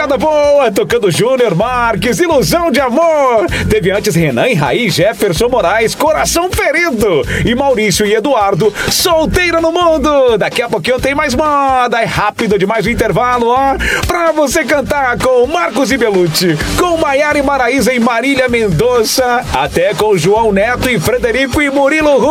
madrugada boa, tocando Júnior Marques, Ilusão de Amor. Teve antes Renan e Raí, Jefferson Moraes, Coração Ferido. E Maurício e Eduardo, Solteira no Mundo. Daqui a pouquinho tem mais moda. É rápido demais o intervalo, ó. Pra você cantar com Marcos e Belucci, com Maiara e Maraísa e Marília Mendonça, até com João Neto e Frederico e Murilo